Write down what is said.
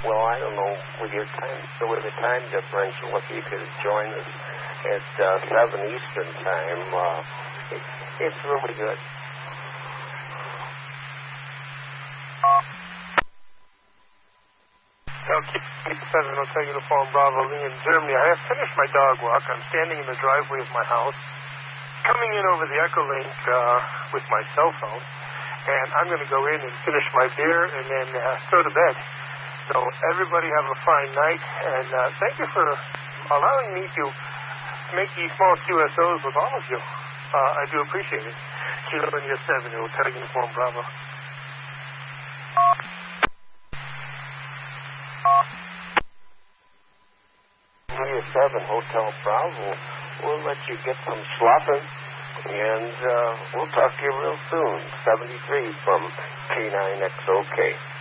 Well, I don't know with your time, so with the time differential, if you could join us at 7 Eastern time, it's really good. Keep 7 Hotel Uniform Bravo Lee in Germany. I have finished my dog walk. I'm standing in the driveway of my house, coming in over the Echolink with my cell phone, and I'm going to go in and finish my beer and then go to bed. So everybody have a fine night, and thank you for allowing me to make these small QSOs with all of you. I do appreciate it. Kilo India 7 Hotel Uniform Bravo. India 7 Hotel Bravo. We'll let you get some slopping, and we'll talk to you real soon. 73 from K9XOK.